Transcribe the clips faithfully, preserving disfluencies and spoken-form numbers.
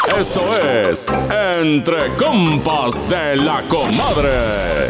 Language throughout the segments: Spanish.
Esto es Entre Compas de la Comadre.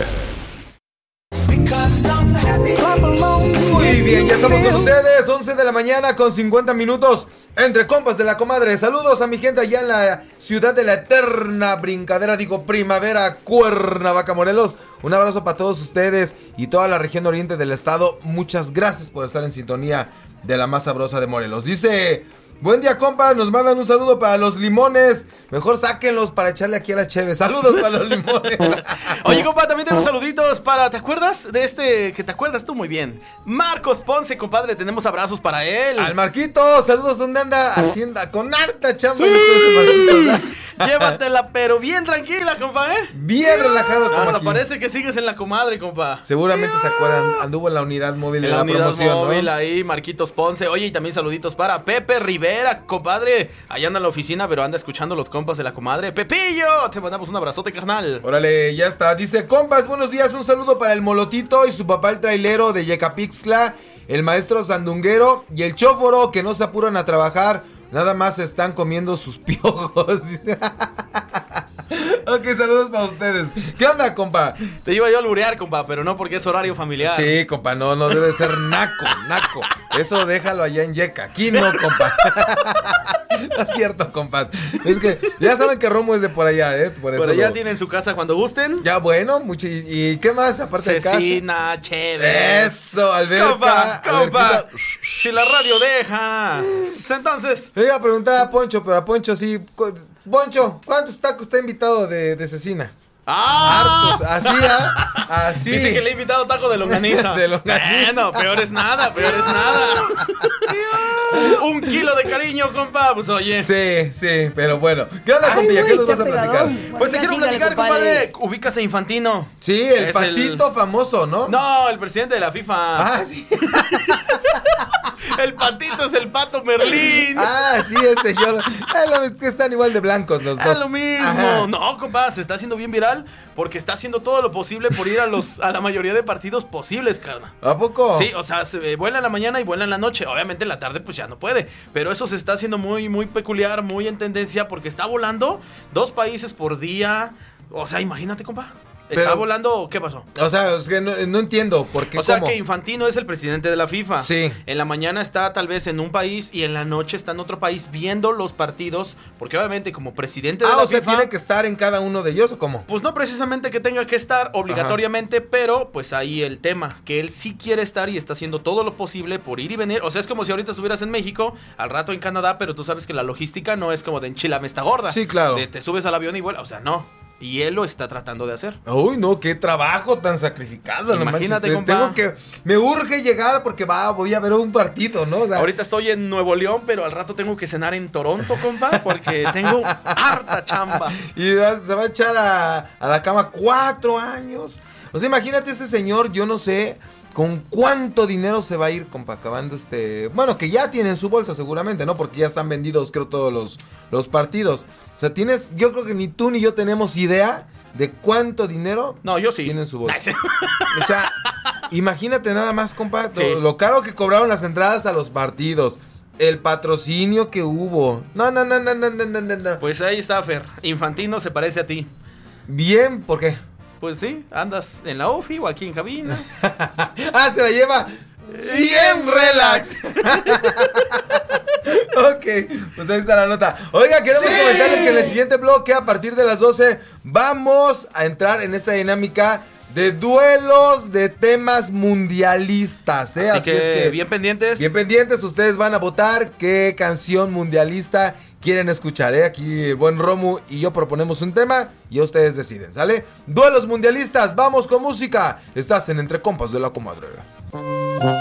Muy bien, ya estamos con ustedes, once de la mañana con cincuenta minutos, Entre Compas de la Comadre. Saludos a mi gente allá en la ciudad de la eterna brincadera, digo primavera, Cuernavaca, Morelos. Un abrazo para todos ustedes y toda la región oriente del estado. Muchas gracias por estar en sintonía de la más sabrosa de Morelos. Dice: buen día, compas, nos mandan un saludo para los limones. Mejor sáquenlos para echarle aquí a la cheve. Saludos para los limones. Oye, compa, también tenemos saluditos para... ¿Te acuerdas de este que te acuerdas tú muy bien? Marcos Ponce, compadre, tenemos abrazos para él. Al Marquito, saludos, ¿dónde anda? Hacienda con harta chamba. Sí. Marquito, llévatela, pero bien tranquila, compa, ¿eh? Bien relajado, compa. Hasta parece que sigues en la comadre, compa. Seguramente se acuerdan, anduvo en la unidad móvil en de la, la unidad promoción, móvil, ¿no? Ahí, Marquitos Ponce. Oye, y también saluditos para Pepe Rivera, compadre. Allá anda en la oficina, pero anda escuchando los compas de la comadre. Pepillo, te mandamos un abrazote, carnal. Órale, ya está. Dice: compas, buenos días, un saludo para el Molotito y su papá el trailero de Yecapixtla, el maestro Sandunguero y el chóforo, que no se apuran a trabajar, nada más están comiendo sus piojos. Ok, saludos para ustedes. ¿Qué onda, compa? Te iba yo a alburear, compa, pero no porque es horario familiar. Sí, compa, no, no debe ser naco, naco. Eso déjalo allá en Yeca. Aquí no, compa. No es cierto, compa. Es que ya saben que Romo es de por allá, ¿eh? Por, eso por allá lo... tienen su casa cuando gusten. Ya, bueno, mucho. ¿Y, y qué más aparte de casa? Cecina, chévere. Eso, alberca. Compa, compa. Alberquita. Si la radio deja. Entonces. Le iba a preguntar a Poncho, pero a Poncho sí. Poncho, ¿cuántos tacos está invitado de, de cecina? ¡Ah! Hartos, así, ¿ah? Así. Dice que le he invitado taco de longaniza. De longaniza. Bueno, peor es nada, peor es nada. Un kilo de cariño, compa, pues oye. Sí, sí, pero bueno. ¿Qué onda, compilla? ¿Qué nos vas a platicar? Pues te quiero platicar, compadre. Ubícase a Infantino. Sí, el Es patito el... famoso, ¿no? No, el presidente de la FIFA. Ah, sí. El patito es el pato Merlín. Ah, sí, ese señor. Es que están igual de blancos los dos. Es lo mismo. Ajá. No, compa, se está haciendo bien viral porque está haciendo todo lo posible por ir a los a la mayoría de partidos posibles, carnal. ¿A poco? Sí, o sea, se, eh, vuela en la mañana y vuela en la noche. Obviamente en la tarde pues ya no puede. Pero eso se está haciendo muy, muy peculiar, muy en tendencia porque está volando dos países por día. O sea, imagínate, compa. ¿Está Pero, volando? ¿Qué pasó? O sea, es que no, no entiendo por qué. O sea, ¿cómo? que Infantino es el presidente de la FIFA. Sí. En la mañana está tal vez en un país y en la noche está en otro país viendo los partidos. Porque obviamente como presidente de ah, la o sea, FIFA... ¿tiene que estar en cada uno de ellos o cómo? Pues no precisamente que tenga que estar obligatoriamente, ajá, pero pues ahí el tema, que él sí quiere estar y está haciendo todo lo posible por ir y venir. O sea, es como si ahorita estuvieras en México, al rato en Canadá, pero tú sabes que la logística no es como de enchilame esta gorda. Sí, claro. De te subes al avión y vuela, o sea, no. Y él lo está tratando de hacer. Uy, no, qué trabajo tan sacrificado. Imagínate, no compa. Tengo que, me urge llegar porque va, voy a ver un partido, ¿no? O sea, ahorita estoy en Nuevo León, pero al rato tengo que cenar en Toronto, compa, porque tengo harta chamba. Y se va a echar a, a la cama cuatro años. O sea, imagínate ese señor, yo no sé con cuánto dinero se va a ir, compa, acabando este... Bueno, que ya tienen su bolsa seguramente, ¿no? Porque ya están vendidos, creo, todos los, los partidos. O sea, tienes... Yo creo que ni tú ni yo tenemos idea de cuánto dinero... No, yo sí. Tienen su bolsa. O sea, imagínate nada más, compa, todo, sí, lo caro que cobraron las entradas a los partidos. El patrocinio que hubo. No, no, no, no, no, no, no, no. Pues ahí está, Fer. Infantino se parece a ti. Bien, ¿por qué? Pues sí, andas en la O F I o aquí en cabina. Ah, se la lleva bien relax. Ok, pues ahí está la nota. Oiga, queremos sí. comentarles que en el siguiente bloque, a partir de las doce, vamos a entrar en esta dinámica de duelos de temas mundialistas, ¿eh? Así, Así que, es que bien pendientes. Bien pendientes, ustedes van a votar qué canción mundialista quieren escuchar, ¿eh? Aquí el buen Romu y yo proponemos un tema y ustedes deciden, ¿sale? Duelos mundialistas, vamos con música. Estás en Entre Compas de la Comadre.